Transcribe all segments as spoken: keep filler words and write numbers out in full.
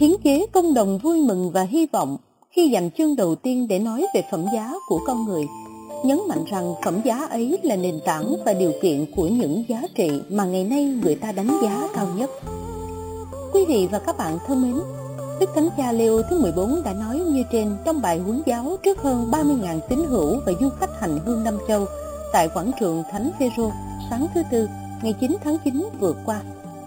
Hiến kế công đồng vui mừng và hy vọng khi dành chương đầu tiên để nói về phẩm giá của con người, nhấn mạnh rằng phẩm giá ấy là nền tảng và điều kiện của những giá trị mà ngày nay người ta đánh giá cao nhất. Quý vị và các bạn thân mến, Đức Thánh Cha Leo thứ mười bốn đã nói như trên trong bài huấn giáo trước hơn ba mươi nghìn tín hữu và du khách hành hương năm châu tại quảng trường Thánh Phêrô sáng thứ Tư, ngày chín tháng chín vừa qua.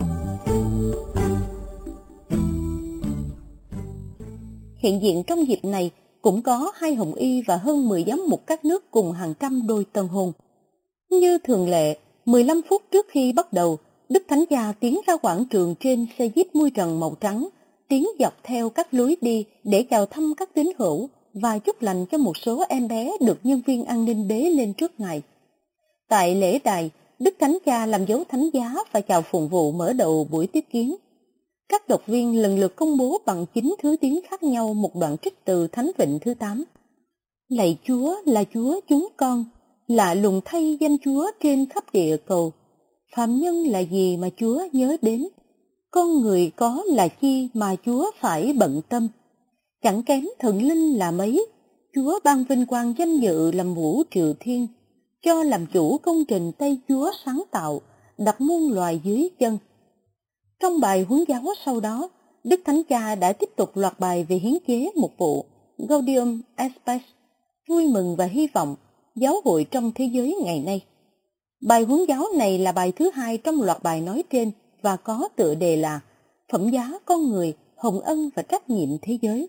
Hiện diện trong dịp này cũng có hai hồng y và hơn mười giám mục các nước cùng hàng trăm đôi tân hôn. Như thường lệ, mười lăm phút trước khi bắt đầu, Đức Thánh Cha tiến ra quảng trường trên xe jeep mui trần màu trắng, tiến dọc theo các lối đi để chào thăm các tín hữu và chúc lành cho một số em bé được nhân viên an ninh bế lên trước Ngài. Tại lễ đài, Đức Thánh Cha làm dấu thánh giá và chào phụng vụ mở đầu buổi tiếp kiến. Các đọc viên lần lượt công bố bằng chín thứ tiếng khác nhau một đoạn trích từ Thánh Vịnh thứ tám. Lạy Chúa là Chúa chúng con, lạ lùng thay danh Chúa trên khắp địa cầu. Phạm nhân là gì mà Chúa nhớ đến? Con người có là chi mà Chúa phải bận tâm? Chẳng kém thần linh là mấy, Chúa ban vinh quang danh dự làm vũ triều thiên, cho làm chủ công trình tay Chúa sáng tạo, đặt muôn loài dưới chân. Trong bài huấn giáo sau đó, Đức Thánh Cha đã tiếp tục loạt bài về hiến chế một vụ, Gaudium et Spes, vui mừng và hy vọng, giáo hội trong thế giới ngày nay. Bài huấn giáo này là bài thứ hai trong loạt bài nói trên và có tựa đề là Phẩm giá con người, hồng ân và trách nhiệm thế giới.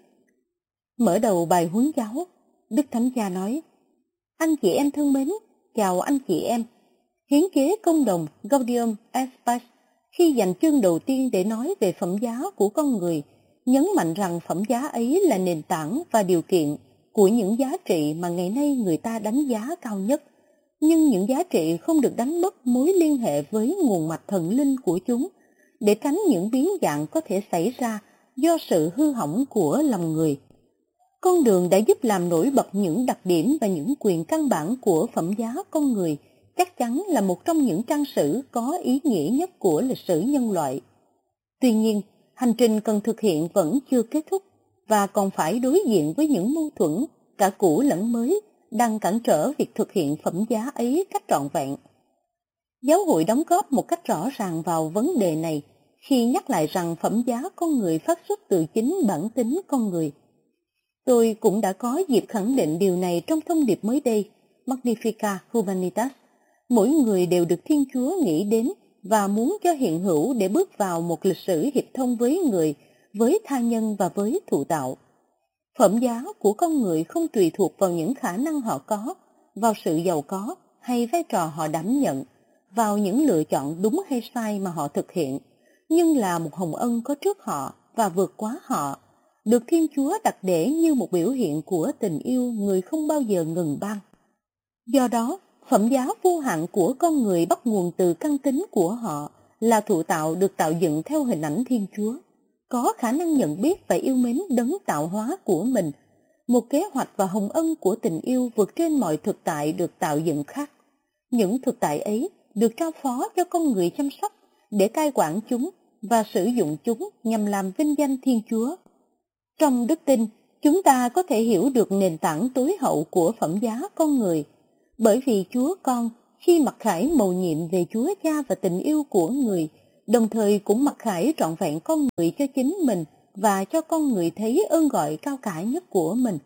Mở đầu bài huấn giáo, Đức Thánh Cha nói: Anh chị em thân mến, chào anh chị em. Hiến kế công đồng Gaudium et Spes khi dành chương đầu tiên để nói về phẩm giá của con người, nhấn mạnh rằng phẩm giá ấy là nền tảng và điều kiện của những giá trị mà ngày nay người ta đánh giá cao nhất. Nhưng những giá trị không được đánh mất mối liên hệ với nguồn mạch thần linh của chúng, để tránh những biến dạng có thể xảy ra do sự hư hỏng của lòng người. Con đường đã giúp làm nổi bật những đặc điểm và những quyền căn bản của phẩm giá con người chắc chắn là một trong những trang sử có ý nghĩa nhất của lịch sử nhân loại. Tuy nhiên, hành trình cần thực hiện vẫn chưa kết thúc và còn phải đối diện với những mâu thuẫn, cả cũ lẫn mới, đang cản trở việc thực hiện phẩm giá ấy cách trọn vẹn. Giáo hội đóng góp một cách rõ ràng vào vấn đề này khi nhắc lại rằng phẩm giá con người phát xuất từ chính bản tính con người. Tôi cũng đã có dịp khẳng định điều này trong thông điệp mới đây, Magnificat Humanitas. Mỗi người đều được Thiên Chúa nghĩ đến và muốn cho hiện hữu để bước vào một lịch sử hiệp thông với người, với tha nhân và với thụ tạo. Phẩm giá của con người không tùy thuộc vào những khả năng họ có, vào sự giàu có hay vai trò họ đảm nhận, vào những lựa chọn đúng hay sai mà họ thực hiện, nhưng là một hồng ân có trước họ và vượt quá họ, được Thiên Chúa đặt để như một biểu hiện của tình yêu người không bao giờ ngừng ban. Do đó, phẩm giá vô hạn của con người bắt nguồn từ căn tính của họ là thụ tạo được tạo dựng theo hình ảnh Thiên Chúa, có khả năng nhận biết và yêu mến đấng tạo hóa của mình, một kế hoạch và hồng ân của tình yêu vượt trên mọi thực tại được tạo dựng khác. Những thực tại ấy được trao phó cho con người chăm sóc để cai quản chúng và sử dụng chúng nhằm làm vinh danh Thiên Chúa. Trong đức tin, chúng ta có thể hiểu được nền tảng tối hậu của phẩm giá con người, bởi vì Chúa Con khi mặc khải mầu nhiệm về Chúa Cha và tình yêu của người, đồng thời cũng mặc khải trọn vẹn con người cho chính mình và cho con người thấy ơn gọi cao cả nhất của mình.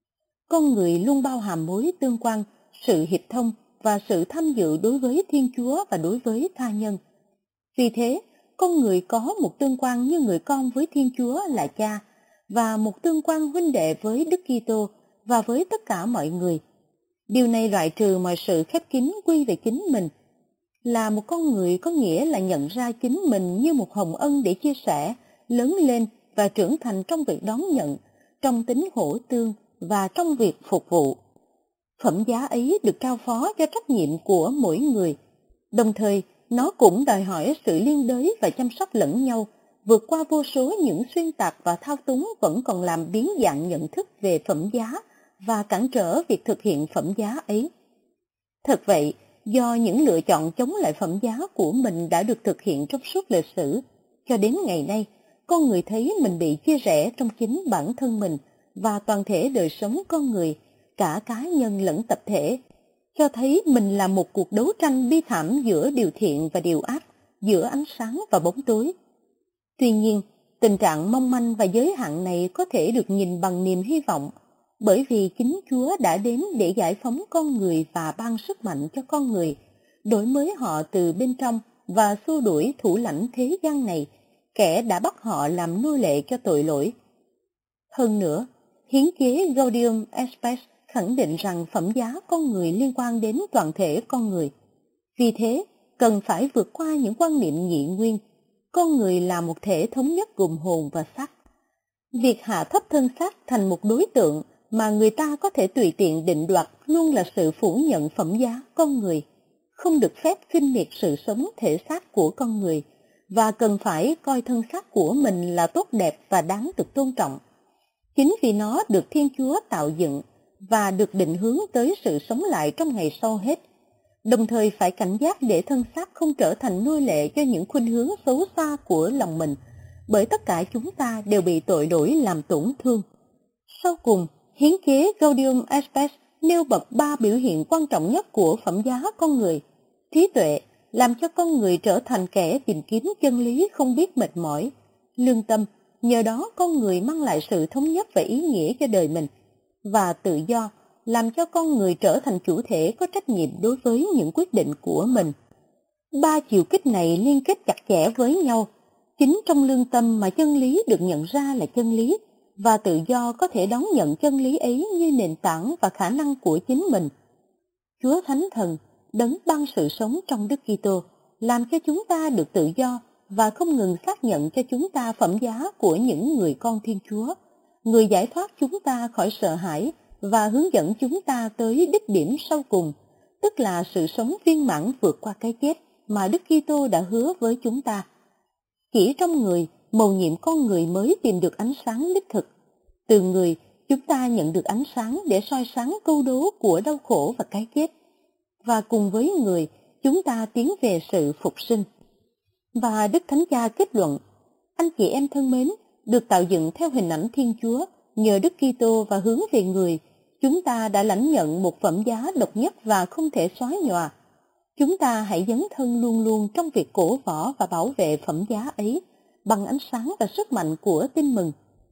Con người luôn bao hàm mối tương quan, sự hiệp thông và sự tham dự đối với Thiên Chúa và đối với tha nhân. Vì thế, con người có một tương quan như người con với Thiên Chúa là Cha, và một tương quan huynh đệ với Đức Kitô và với tất cả mọi người. Điều này loại trừ mọi sự khép kín quy về chính mình. Là một con người có nghĩa là nhận ra chính mình như một hồng ân để chia sẻ, lớn lên và trưởng thành trong việc đón nhận, trong tính hỗ tương và trong việc phục vụ. Phẩm giá ấy được trao phó cho trách nhiệm của mỗi người. Đồng thời, nó cũng đòi hỏi sự liên đới và chăm sóc lẫn nhau, vượt qua vô số những xuyên tạc và thao túng vẫn còn làm biến dạng nhận thức về phẩm giá và cản trở việc thực hiện phẩm giá ấy. Thật vậy, do những lựa chọn chống lại phẩm giá của mình đã được thực hiện trong suốt lịch sử, cho đến ngày nay, con người thấy mình bị chia rẽ trong chính bản thân mình và toàn thể đời sống con người, cả cá nhân lẫn tập thể, cho thấy mình là một cuộc đấu tranh bi thảm giữa điều thiện và điều ác, giữa ánh sáng và bóng tối. Tuy nhiên, tình trạng mong manh và giới hạn này có thể được nhìn bằng niềm hy vọng, bởi vì chính Chúa đã đến để giải phóng con người và ban sức mạnh cho con người, đổi mới họ từ bên trong và xua đuổi thủ lãnh thế gian này, kẻ đã bắt họ làm nô lệ cho tội lỗi. Hơn nữa, hiến chế Gaudium et Spes khẳng định rằng phẩm giá con người liên quan đến toàn thể con người. Vì thế, cần phải vượt qua những quan niệm nhị nguyên. Con người là một thể thống nhất gồm hồn và xác. Việc hạ thấp thân xác thành một đối tượng mà người ta có thể tùy tiện định đoạt luôn là sự phủ nhận phẩm giá con người, không được phép khinh miệt sự sống thể xác của con người, và cần phải coi thân xác của mình là tốt đẹp và đáng được tôn trọng. Chính vì nó được Thiên Chúa tạo dựng và được định hướng tới sự sống lại trong ngày sau hết. Đồng thời phải cảnh giác để thân xác không trở thành nô lệ cho những khuynh hướng xấu xa của lòng mình, bởi tất cả chúng ta đều bị tội lỗi làm tổn thương. Sau cùng, hiến chế Gaudium et Spes nêu bật ba biểu hiện quan trọng nhất của phẩm giá con người. Trí tuệ, làm cho con người trở thành kẻ tìm kiếm chân lý không biết mệt mỏi. Lương tâm, nhờ đó con người mang lại sự thống nhất và ý nghĩa cho đời mình. Và tự do, làm cho con người trở thành chủ thể có trách nhiệm đối với những quyết định của mình. Ba chiều kích này liên kết chặt chẽ với nhau. Chính trong lương tâm mà chân lý được nhận ra là chân lý, và tự do có thể đón nhận chân lý ấy như nền tảng và khả năng của chính mình. Chúa Thánh Thần, đấng ban sự sống trong Đức Kitô, làm cho chúng ta được tự do và không ngừng xác nhận cho chúng ta phẩm giá của những người con Thiên Chúa, người giải thoát chúng ta khỏi sợ hãi và hướng dẫn chúng ta tới đích điểm sau cùng, tức là sự sống viên mãn vượt qua cái chết mà Đức Kitô đã hứa với chúng ta. Chỉ trong người, mầu nhiệm con người mới tìm được ánh sáng đích thực. Từ người, chúng ta nhận được ánh sáng để soi sáng câu đố của đau khổ và cái chết. Và cùng với người, chúng ta tiến về sự phục sinh. Và Đức Thánh Cha kết luận, anh chị em thân mến, được tạo dựng theo hình ảnh Thiên Chúa, nhờ Đức Kitô và hướng về người, chúng ta đã lãnh nhận một phẩm giá độc nhất và không thể xóa nhòa. Chúng ta hãy dấn thân luôn luôn trong việc cổ võ và bảo vệ phẩm giá ấy bằng ánh sáng và sức mạnh của tin mừng.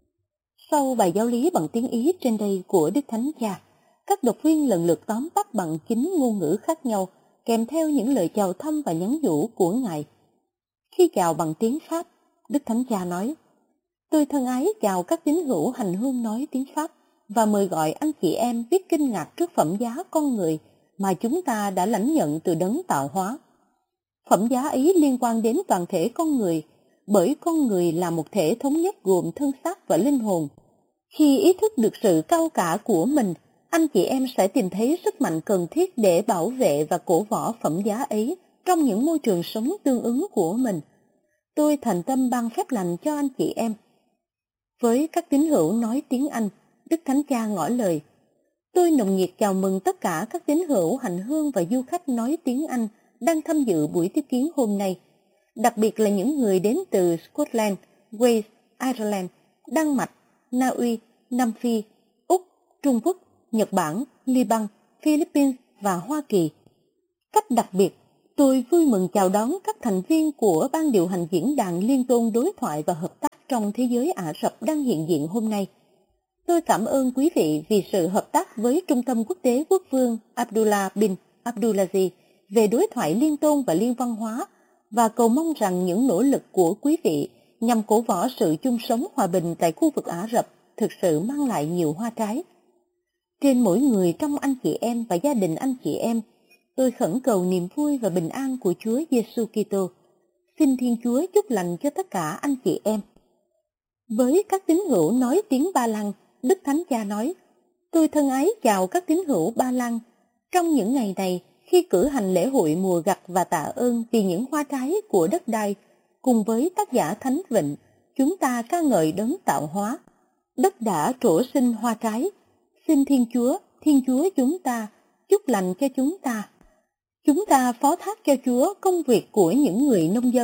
Sau bài giáo lý bằng tiếng Ý trên đây của Đức Thánh Cha, các đọc viên lần lượt tóm tắt bằng chín ngôn ngữ khác nhau, kèm theo những lời chào thăm và nhắn nhủ của Ngài. Khi chào bằng tiếng Pháp, Đức Thánh Cha nói, tôi thân ái chào các tín hữu hành hương nói tiếng Pháp và mời gọi anh chị em biết kinh ngạc trước phẩm giá con người mà chúng ta đã lãnh nhận từ đấng tạo hóa. Phẩm giá ấy liên quan đến toàn thể con người, bởi con người là một thể thống nhất gồm thân xác và linh hồn. Khi ý thức được sự cao cả của mình, anh chị em sẽ tìm thấy sức mạnh cần thiết để bảo vệ và cổ võ phẩm giá ấy trong những môi trường sống tương ứng của mình. Tôi thành tâm ban phép lành cho anh chị em. Với các tín hữu nói tiếng Anh, Đức Thánh Cha ngỏ lời, tôi nồng nhiệt chào mừng tất cả các tín hữu hành hương và du khách nói tiếng Anh đang tham dự buổi tiếp kiến hôm nay, đặc biệt là những người đến từ Scotland, Wales, Ireland, Đan Mạch, Na Uy, Nam Phi, Úc, Trung Quốc, Nhật Bản, Liban, Philippines và Hoa Kỳ. Cách đặc biệt, tôi vui mừng chào đón các thành viên của Ban điều hành diễn đàn Liên tôn đối thoại và hợp tác trong thế giới Ả Rập đang hiện diện hôm nay. Tôi cảm ơn quý vị vì sự hợp tác với Trung tâm Quốc tế Quốc vương Abdullah bin Abdulaziz về đối thoại liên tôn và liên văn hóa, và cầu mong rằng những nỗ lực của quý vị nhằm cổ võ sự chung sống hòa bình tại khu vực Ả Rập thực sự mang lại nhiều hoa trái. Trên mỗi người trong anh chị em và gia đình anh chị em, tôi khẩn cầu niềm vui và bình an của Chúa Giêsu Kitô. Xin Thiên Chúa chúc lành cho tất cả anh chị em. Với các tín hữu nói tiếng Ba Lan, Đức Thánh Cha nói, tôi thân ái chào các tín hữu Ba Lan. Trong những ngày này, khi cử hành lễ hội mùa gặt và tạ ơn vì những hoa trái của đất đai, cùng với tác giả Thánh Vịnh, chúng ta ca ngợi đấng tạo hóa. Đất đã trổ sinh hoa trái. Xin Thiên Chúa, Thiên Chúa chúng ta, chúc lành cho chúng ta. Chúng ta phó thác cho Chúa công việc của những người nông dân,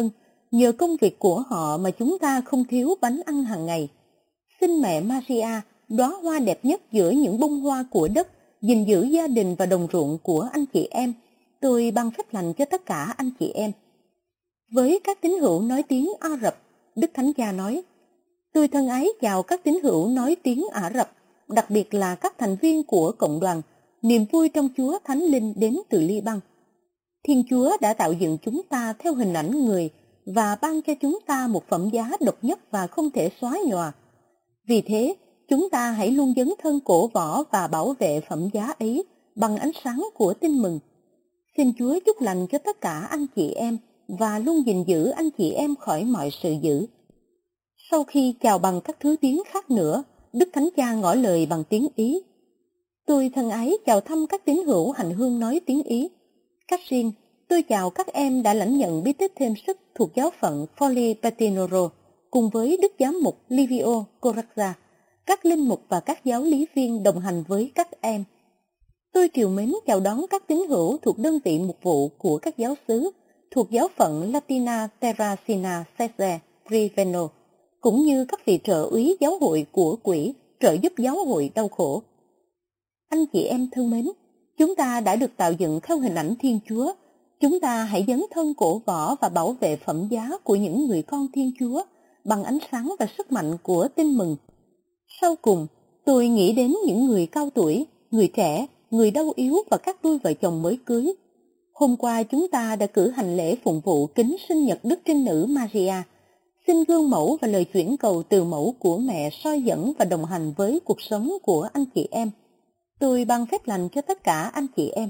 Nhờ công việc của họ mà chúng ta không thiếu bánh ăn hàng ngày. Xin mẹ Maria, đóa hoa đẹp nhất giữa những bông hoa của đất, gìn giữ gia đình và đồng ruộng của anh chị em. Tôi ban phép lành cho tất cả anh chị em. Với các tín hữu nói tiếng Ả Rập, Đức Thánh Cha nói: Tôi thân ái chào các tín hữu nói tiếng Ả Rập, đặc biệt là các thành viên của cộng đoàn. Niềm vui trong Chúa Thánh Linh đến từ Liban. Thiên Chúa đã tạo dựng chúng ta theo hình ảnh người và ban cho chúng ta một phẩm giá độc nhất và không thể xóa nhòa. Vì thế, chúng ta hãy luôn dấn thân cổ võ và bảo vệ phẩm giá ấy bằng ánh sáng của tin mừng. Xin Chúa chúc lành cho tất cả anh chị em và luôn gìn giữ anh chị em khỏi mọi sự dữ. Sau khi chào bằng các thứ tiếng khác nữa, Đức Thánh Cha ngỏ lời bằng tiếng Ý. Tôi thân ái chào thăm các tín hữu hành hương nói tiếng Ý. Cách riêng, tôi chào các em đã lãnh nhận bí tích thêm sức thuộc giáo phận Foli Patinoro, cùng với Đức Giám mục Livio Corazza, các linh mục và các giáo lý viên đồng hành với các em. Tôi triều mến chào đón các tín hữu thuộc đơn vị mục vụ của các giáo xứ, thuộc giáo phận Latina Terracina Sese Riveno, cũng như các vị trợ úy giáo hội của quỹ trợ giúp giáo hội đau khổ. Anh chị em thân mến, chúng ta đã được tạo dựng theo hình ảnh Thiên Chúa. Chúng ta hãy dấn thân cổ võ và bảo vệ phẩm giá của những người con Thiên Chúa bằng ánh sáng và sức mạnh của tin mừng. Sau cùng, tôi nghĩ đến những người cao tuổi, người trẻ, người đau yếu và các đôi vợ chồng mới cưới. Hôm qua chúng ta đã cử hành lễ phụng vụ kính sinh nhật Đức Trinh Nữ Maria. Xin gương mẫu và lời chuyển cầu từ mẫu của mẹ soi dẫn và đồng hành với cuộc sống của anh chị em. Tôi ban phép lành cho tất cả anh chị em.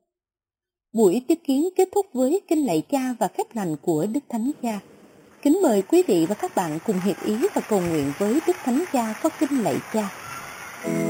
Buổi tiếp kiến kết thúc với kinh lạy Cha và phép lành của Đức Thánh Cha. Kính mời quý vị và các bạn cùng hiệp ý và cầu nguyện với Đức Thánh Cha có kinh lạy Cha.